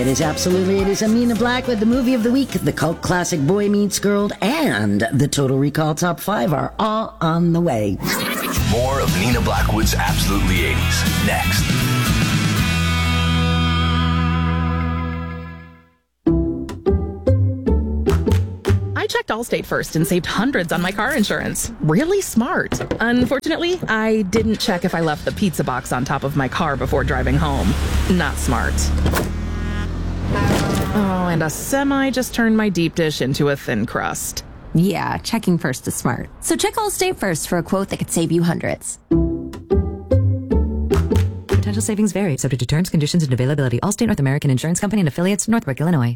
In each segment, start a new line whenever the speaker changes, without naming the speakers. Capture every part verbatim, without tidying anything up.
is Absolutely eighties. I'm Nina Black with the movie of the week. The cult classic Boy Meets Girl and the Total Recall Top five are all on the way.
More of Nina Blackwood's Absolutely eighties next.
I checked Allstate first and saved hundreds on my car insurance. Really smart. Unfortunately, I didn't check if I left the pizza box on top of my car before driving home. Not smart. Oh, and a semi just turned my deep dish into a thin crust.
Yeah, checking first is smart. So check Allstate first for a quote that could save you hundreds.
Potential savings vary, subject to terms, conditions, and availability. Allstate North American Insurance Company and affiliates, Northbrook, Illinois.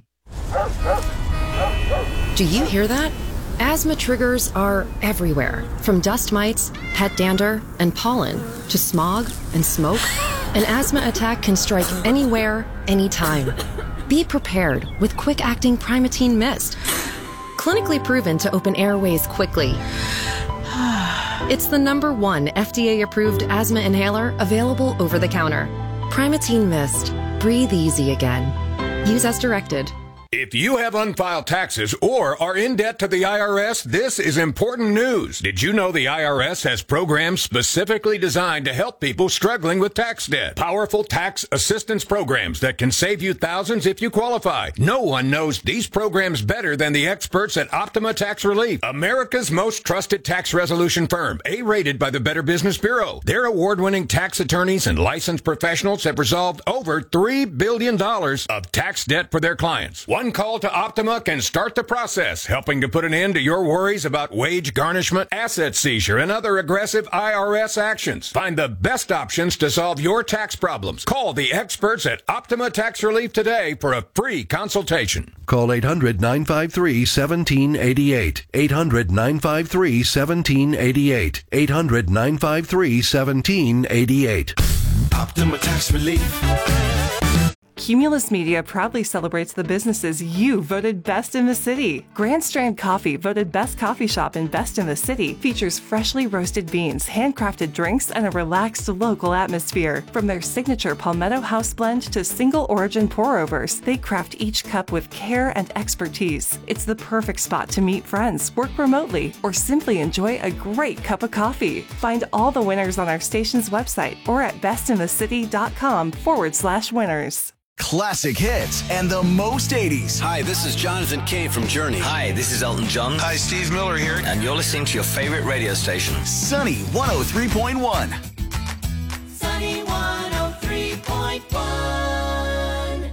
Do you hear that? Asthma triggers are everywhere, from dust mites, pet dander, and pollen, to smog and smoke. An asthma attack can strike anywhere, anytime. Be prepared with quick-acting Primatene Mist. Clinically proven to open airways quickly. It's the number one F D A-approved asthma inhaler available over the counter. Primatene Mist. Breathe easy again. Use as directed.
If you have unfiled taxes or are in debt to the I R S, this is important news. Did you know the I R S has programs specifically designed to help people struggling with tax debt? Powerful tax assistance programs that can save you thousands if you qualify. No one knows these programs better than the experts at Optima Tax Relief, America's most trusted tax resolution firm, A-rated by the Better Business Bureau. Their award-winning tax attorneys and licensed professionals have resolved over three billion dollars of tax debt for their clients. One call to Optima can start the process, helping to put an end to your worries about wage garnishment, asset seizure, and other aggressive I R S actions. Find the best options to solve your tax problems. Call the experts at Optima Tax Relief today for a free consultation.
Call eight hundred, nine five three, one seven eight eight. eight hundred, nine five three, one seven eight eight. eight hundred, nine five three, one seven eight eight.
Optima Tax Relief.
Cumulus Media proudly celebrates the businesses you voted best in the city. Grand Strand Coffee, voted best coffee shop and best in the city, features freshly roasted beans, handcrafted drinks, and a relaxed local atmosphere. From their signature Palmetto House blend to single origin pour-overs, they craft each cup with care and expertise. It's the perfect spot to meet friends, work remotely, or simply enjoy a great cup of coffee. Find all the winners on our station's website or at bestinthecity.com forward slash winners.
Classic hits and the most eighties.
Hi, this is Jonathan Kay from Journey.
Hi, this is Elton John.
Hi, Steve Miller here.
And you're listening to your favorite radio station,
Sunny one oh three point one.
Sunny one oh three point one.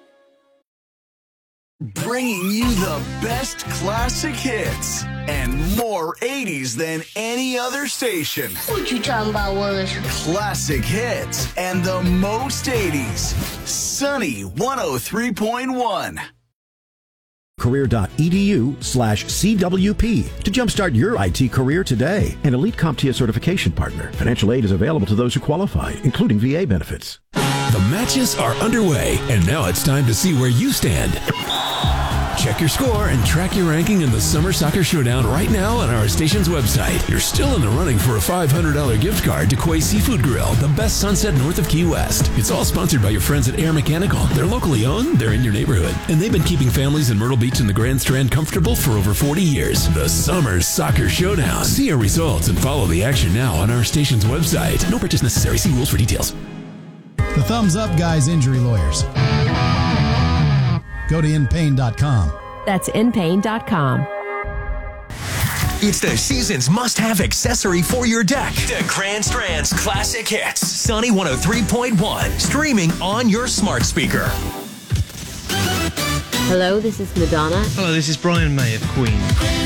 Bringing you the best classic hits and more eighties than any other station.
What you talking about, Willis?
Classic hits and the most eighties. Sunny one oh three point one.
Career.edu slash CWP to jumpstart your I T career today. An elite CompTIA certification partner. Financial aid is available to those who qualify, including V A benefits.
The matches are underway, and now it's time to see where you stand. Check your score and track your ranking in the Summer Soccer Showdown right now on our station's website. You're still in the running for a five hundred dollars gift card to Quay Seafood Grill, the best sunset north of Key West. It's all sponsored by your friends at Air Mechanical. They're locally owned, they're in your neighborhood, and they've been keeping families in Myrtle Beach and the Grand Strand comfortable for over forty years. The Summer Soccer Showdown. See our results and follow the action now on our station's website. No purchase necessary. See rules for details.
The Thumbs Up Guys Injury Lawyers. Go to in pain dot com.
That's in pain dot com.
It's the season's must-have accessory for your deck. The Grand Strand's Classic Hits. Sunny one oh three point one. Streaming on your smart speaker.
Hello, this is Madonna.
Hello, this is Brian May of Queen.